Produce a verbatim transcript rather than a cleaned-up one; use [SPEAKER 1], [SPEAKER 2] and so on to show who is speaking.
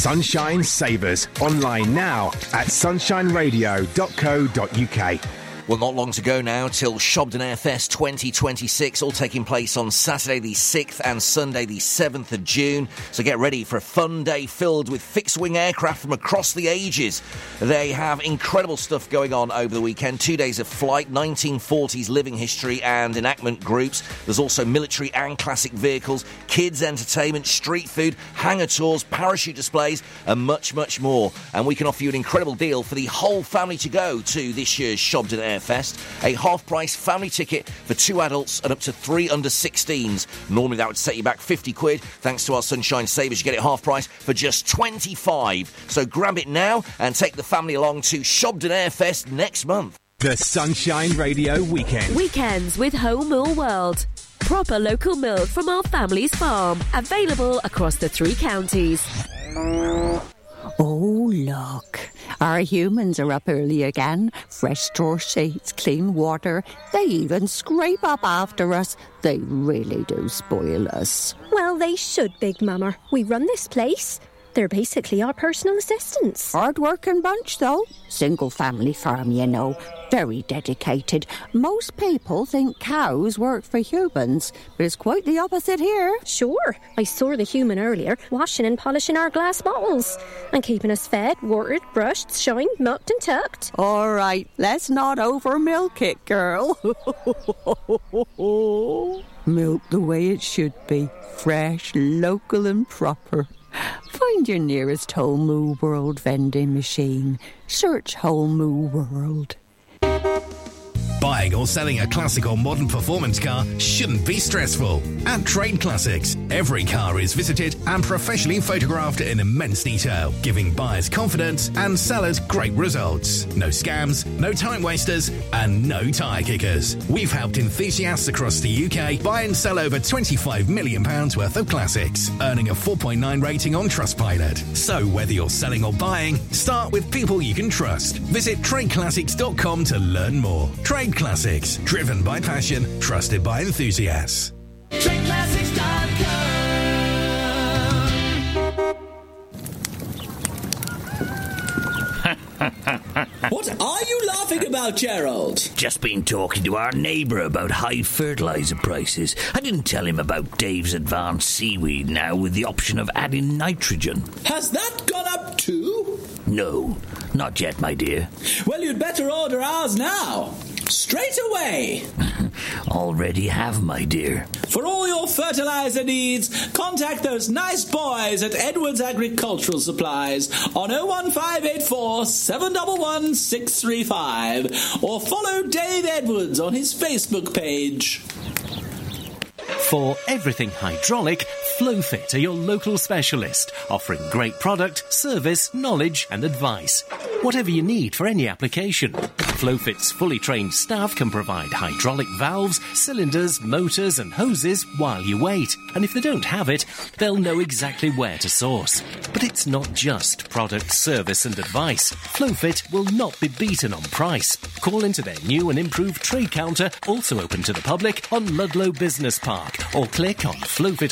[SPEAKER 1] Sunshine Savers. Online now at sunshine radio dot co dot uk.
[SPEAKER 2] Well, not long to go now till Shobden Airfest twenty twenty-six, all taking place on Saturday the sixth and Sunday the seventh of June. So get ready for a fun day filled with fixed-wing aircraft from across the ages. They have incredible stuff going on over the weekend. Two days of flight, nineteen forties living history and enactment groups. There's also military and classic vehicles, kids' entertainment, street food, hangar tours, parachute displays, and much, much more. And we can offer you an incredible deal for the whole family to go to this year's Shobden Airfest. A half-price family ticket for two adults and up to three under sixteens. Normally that would set you back fifty quid. Thanks to our Sunshine Savers, you get it half-price for just twenty-five. So grab it now and take the family along to Shobden Airfest next month.
[SPEAKER 1] The Sunshine Radio Weekend.
[SPEAKER 3] Weekends with Home Mill World. Proper local milk from our family's farm. Available across the three counties.
[SPEAKER 4] Oh, look. Our humans are up early again. Fresh straw sheets, clean water. They even scrape up after us. They really do spoil us.
[SPEAKER 5] Well, they should, Big Mama. We run this place. They're basically our personal assistants.
[SPEAKER 4] Hard-working bunch, though. Single-family farm, you know. Very dedicated. Most people think cows work for humans, but it's quite the opposite here.
[SPEAKER 5] Sure. I saw the human earlier, washing and polishing our glass bottles and keeping us fed, watered, brushed, shined, milked and tucked.
[SPEAKER 4] All right, let's not over-milk it, girl. Milk the way it should be. Fresh, local and proper. Find your nearest Home Moo World vending machine. Search Home Moo World.
[SPEAKER 6] Buying or selling a classic or modern performance car shouldn't be stressful. At Trade Classics, every car is visited and professionally photographed in immense detail, giving buyers confidence and sellers great results. No scams, no time wasters, and no tyre kickers. We've helped enthusiasts across the U K buy and sell over twenty-five million pounds worth of classics, earning a four point nine rating on Trustpilot. So whether you're selling or buying, start with people you can trust. Visit trade classics dot com to learn more. Trade Classics, driven by passion, trusted by enthusiasts.
[SPEAKER 7] trade classics dot com. What are you laughing about, Gerald?
[SPEAKER 8] Just been talking to our neighbour about high fertiliser prices. I didn't tell him about Dave's Advanced Seaweed now with the option of adding nitrogen.
[SPEAKER 7] Has that gone up too?
[SPEAKER 8] No, not yet, my dear.
[SPEAKER 7] Well, you'd better order ours now. Straight away.
[SPEAKER 8] Already have, my dear.
[SPEAKER 7] For all your fertiliser needs, contact those nice boys at Edwards Agricultural Supplies on oh one five eight four, seven one one, six three five or follow Dave Edwards on his Facebook page.
[SPEAKER 9] For everything hydraulic, Flowfit are your local specialist, offering great product, service, knowledge and advice. Whatever you need for any application. Flowfit's fully trained staff can provide hydraulic valves, cylinders, motors and hoses while you wait. And if they don't have it, they'll know exactly where to source. But it's not just product, service and advice. Flowfit will not be beaten on price. Call into their new and improved trade counter, also open to the public, on Ludlow Business Park, or click on flowfit